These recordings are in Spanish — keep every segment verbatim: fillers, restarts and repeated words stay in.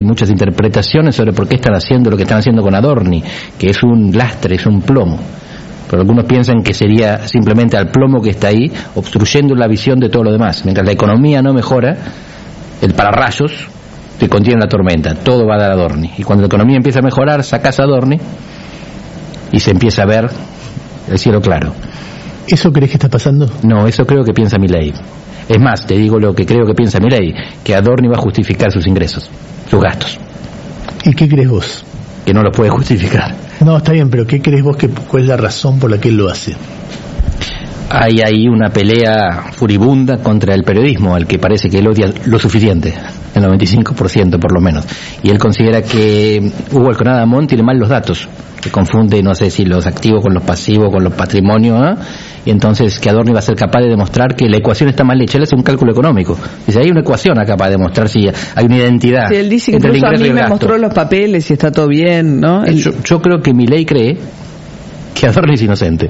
muchas interpretaciones sobre por qué están haciendo lo que están haciendo con Adorni, que es un lastre, es un plomo. Pero algunos piensan que sería simplemente al plomo que está ahí, obstruyendo la visión de todo lo demás. Mientras la economía no mejora, el pararrayos que contiene la tormenta, todo va a dar Adorni. Y cuando la economía empieza a mejorar, sacas a Adorni y se empieza a ver el cielo claro. ¿Eso crees que está pasando? No, eso creo que piensa Milei. Es más, te digo lo que creo que piensa Milei, que Adorni va a justificar sus ingresos, sus gastos. ¿Y qué crees vos? Que no lo puede justificar. No, está bien, pero ¿qué crees vos que cuál es la razón por la que él lo hace? Hay ahí una pelea furibunda contra el periodismo, al que parece que él odia lo suficiente, el noventa y cinco por ciento por lo menos. Y él considera que Hugo Alconada Amón tiene mal los datos, que confunde, no sé si los activos con los pasivos, con los patrimonios, ¿eh? Y entonces que Adorni va a ser capaz de demostrar que la ecuación está mal hecha. Él hace un cálculo económico. Dice, hay una ecuación acá para demostrar si hay una identidad. Sí, él dice que entre incluso el a ingreso mí y el me gasto. mostró los papeles y está todo bien, ¿no? Él... Yo, yo creo que Milei cree que Adorni es inocente.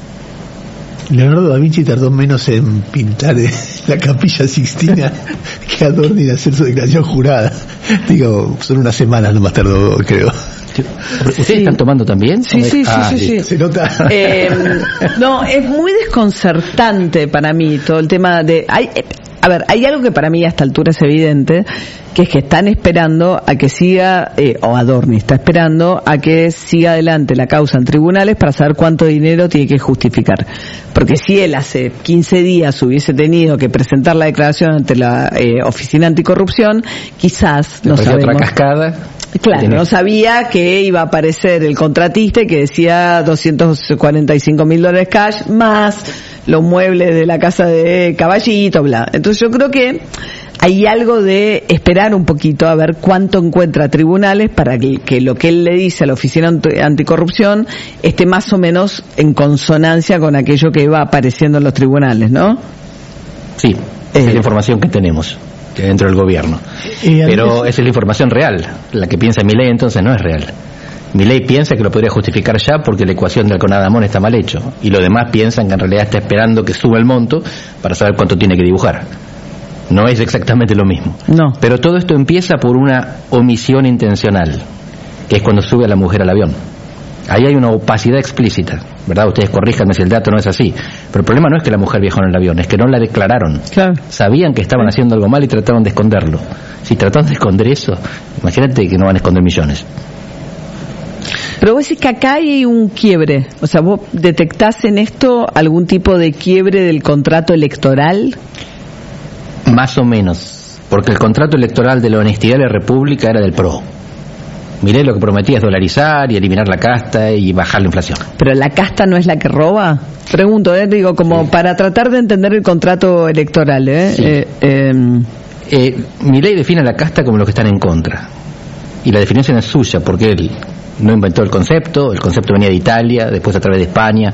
Leonardo da Vinci tardó menos en pintar la Capilla Sixtina que Adorni en hacer su declaración jurada. Digo, son unas semanas nomás tardó, creo. ¿Ustedes Sí. están tomando también? Sí, sí, sí, Ah, sí, sí. Se nota. Eh, no, es muy desconcertante para mí todo el tema de... Hay, eh, a ver, hay algo que para mí a esta altura es evidente, que es que están esperando a que siga, eh, o Adorni está esperando a que siga adelante la causa en tribunales para saber cuánto dinero tiene que justificar. Porque si él hace quince días hubiese tenido que presentar la declaración ante la eh, Oficina Anticorrupción, quizás, no sabemos... otra cascada. Claro, no sabía que iba a aparecer el contratista y que decía doscientos cuarenta y cinco mil dólares cash más los muebles de la casa de Caballito, bla. Entonces yo creo que hay algo de esperar un poquito a ver cuánto encuentra tribunales para que, que lo que él le dice a la Oficina Anticorrupción esté más o menos en consonancia con aquello que va apareciendo en los tribunales, ¿no? Sí, Eh. es la información que tenemos dentro del gobierno. Eh, Pero Andrés- esa es la información real. La que piensa Milei entonces no es real. Milei piensa que lo podría justificar ya porque la ecuación de Alconada Amón está mal hecho. Y los demás piensan que en realidad está esperando que suba el monto para saber cuánto tiene que dibujar. No es exactamente lo mismo. No. Pero todo esto empieza por una omisión intencional, que es cuando sube a la mujer al avión. Ahí hay una opacidad explícita, ¿verdad? Ustedes corríjanme si el dato no es así. Pero el problema no es que la mujer viajó en el avión, es que no la declararon. Claro. Sabían que estaban haciendo algo mal y trataron de esconderlo. Si trataron de esconder eso, imagínate que no van a esconder millones. Pero vos decís que acá hay un quiebre. O sea, ¿vos detectás en esto algún tipo de quiebre del contrato electoral? Más o menos, porque el contrato electoral de la honestidad de la República era del P R O. Miré, lo que prometía es dolarizar y eliminar la casta y bajar la inflación. ¿Pero la casta no es la que roba? Pregunto, ¿eh? Digo, como Sí. para tratar de entender el contrato electoral, ¿eh? Sí. Eh, eh, Eh, Milei define la casta como los que están en contra. Y la definición es suya, porque él no inventó el concepto, el concepto venía de Italia, después a través de España.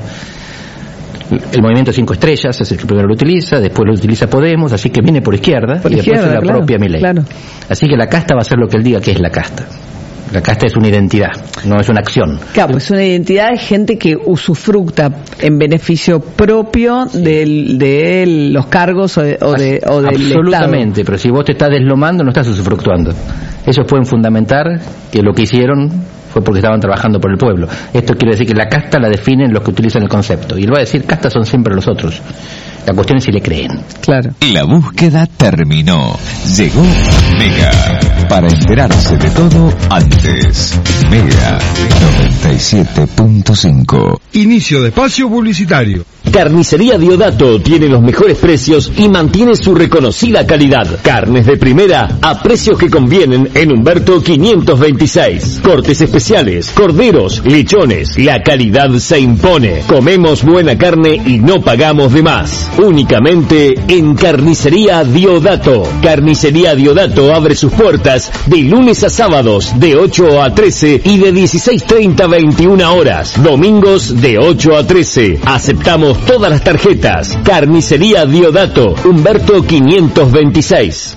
El movimiento Cinco Estrellas es el que primero lo utiliza, después lo utiliza Podemos, así que viene por izquierda Por y después izquierda, es la claro, propia Milei. claro. Así que la casta va a ser lo que él diga que es la casta. La casta es una identidad, no es una acción. Claro, pues una identidad de gente que usufructa en beneficio propio del- de los cargos o, de, o, de, o del Absolutamente, pero si vos te estás deslomando no estás usufructuando. Ellos pueden fundamentar que lo que hicieron fue porque estaban trabajando por el pueblo. Esto quiere decir que la casta la definen los que utilizan el concepto. Y él va a decir, casta son siempre los otros. La cuestión es si le creen. Estado. Claro. La búsqueda terminó. Llegó Mega. Para enterarse de todo antes. Mega noventa y siete punto cinco. Inicio de espacio publicitario. Carnicería Diodato tiene los mejores precios y mantiene su reconocida calidad. Carnes de primera a precios que convienen en Humberto quinientos veintiséis. Cortes especiales, corderos, lechones. La calidad se impone. Comemos buena carne y no pagamos de más. Únicamente en Carnicería Diodato. Carnicería Diodato abre sus puertas de lunes a sábados de ocho a trece y de dieciséis treinta a veintiuna horas. Domingos de ocho a trece. Aceptamos todas las tarjetas. Carnicería Diodato, Humberto quinientos veintiséis.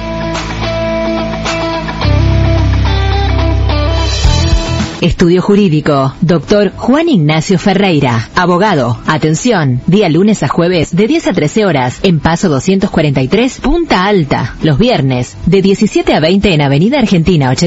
Estudio Jurídico, doctor Juan Ignacio Ferreira, abogado. Atención, día lunes a jueves de diez a trece horas en Paso doscientos cuarenta y tres, Punta Alta. Los viernes de diecisiete a veinte en Avenida Argentina